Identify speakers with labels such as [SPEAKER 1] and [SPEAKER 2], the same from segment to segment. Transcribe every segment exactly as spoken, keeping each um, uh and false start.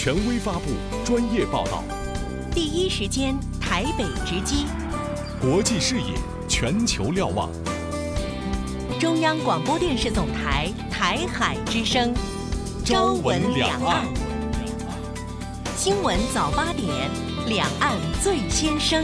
[SPEAKER 1] 权威发布，专业报道，
[SPEAKER 2] 第一时间台北直击，
[SPEAKER 1] 国际视野，全球瞭望。
[SPEAKER 2] 中央广播电视总台台海之声，朝闻两岸。新闻早八点，两岸最先声。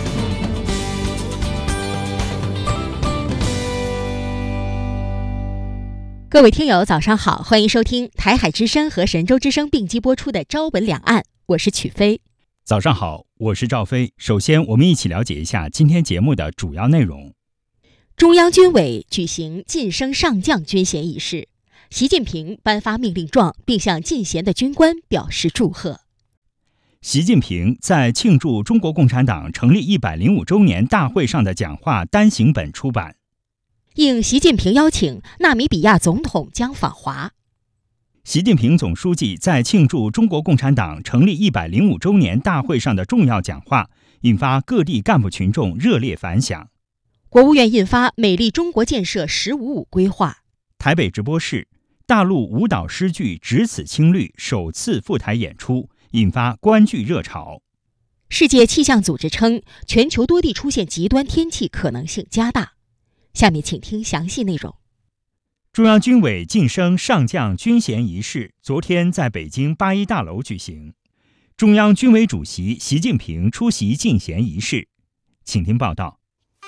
[SPEAKER 3] 各位听友早上好，欢迎收听台海之声和神州之声并机播出的朝闻两岸，我是曲飞。
[SPEAKER 4] 早上好，我是赵飞。首先我们一起了解一下今天节目的主要内容。
[SPEAKER 3] 中央军委举行晋升上将军衔仪式，习近平颁发命令状，并向进衔的军官表示祝贺。
[SPEAKER 4] 习近平在庆祝中国共产党成立一百零五周年大会上的讲话单行本出版。
[SPEAKER 3] 应习近平邀请，纳米比亚总统将访华。
[SPEAKER 4] 习近平总书记在庆祝中国共产党成立一百零五周年大会上的重要讲话，引发各地干部群众热烈反响。
[SPEAKER 3] 国务院印发《美丽中国建设“十五五”规划》。
[SPEAKER 4] 台北直播室，大陆舞蹈诗剧《只此青绿》首次赴台演出，引发观剧热潮。
[SPEAKER 3] 世界气象组织称，全球多地出现极端天气可能性加大。下面请听详细内容。
[SPEAKER 4] 中央军委晋升上将军衔仪式昨天在北京八一大楼举行，中央军委主席习近平出席晋衔仪式。请听报道。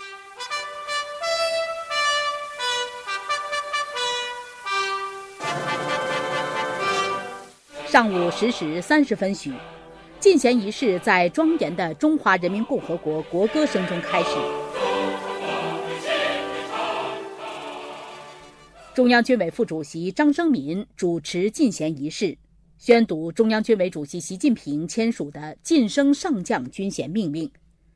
[SPEAKER 5] 上午十时三十分许，晋衔仪式在庄严的中华人民共和国国歌声中开始。中央军委副主席张生民主持晋衔仪式，宣读中央军委主席习近平签署的晋升上将军衔命令。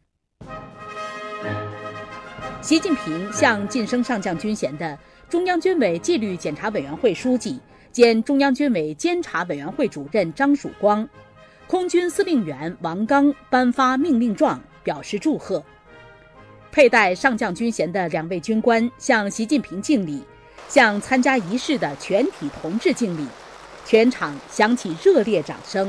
[SPEAKER 5] 习近平向晋升上将军衔的中央军委纪律检查委员会书记兼中央军委监察委员会主任张曙光、空军司令员王刚颁发命令状，表示祝贺。佩戴上将军衔的两位军官向习近平敬礼，向参加仪式的全体同志敬礼，全场响起热烈掌声。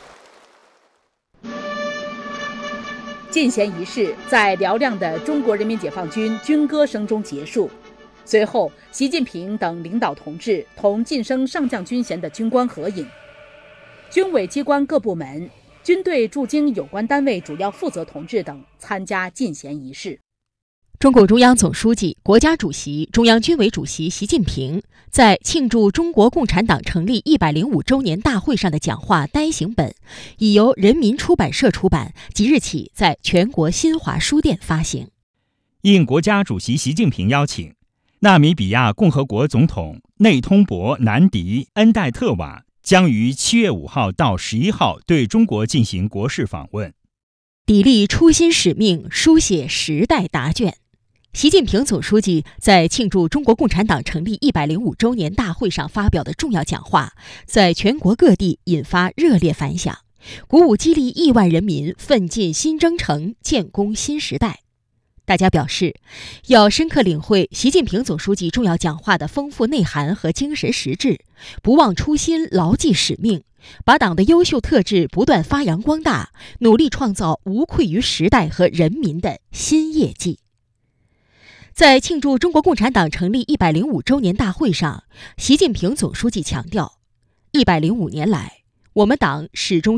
[SPEAKER 5] 晋衔仪式在嘹亮的中国人民解放军军歌声中结束。随后，习近平等领导同志同晋升上将军衔的军官合影。军委机关各部门、军队驻京有关单位主要负责同志等参加晋衔仪式。
[SPEAKER 3] 中共中央总书记、国家主席、中央军委主席习近平在庆祝中国共产党成立一百零五周年大会上的讲话单行本，已由人民出版社出版，即日起在全国新华书店发行。
[SPEAKER 4] 应国家主席习近平邀请，纳米比亚共和国总统内通博南迪恩代特瓦将于七月五号到十一号对中国进行国事访问。
[SPEAKER 3] 砥砺初心使命，书写时代答卷。习近平总书记在庆祝中国共产党成立一百零五周年大会上发表的重要讲话，在全国各地引发热烈反响，鼓舞激励亿万人民奋进新征程，建功新时代。大家表示，要深刻领会习近平总书记重要讲话的丰富内涵和精神实质，不忘初心，牢记使命，把党的优秀特质不断发扬光大，努力创造无愧于时代和人民的新业绩。在庆祝中国共产党成立一百零五周年大会上，习近平总书记强调，一百零五年来，我们党始终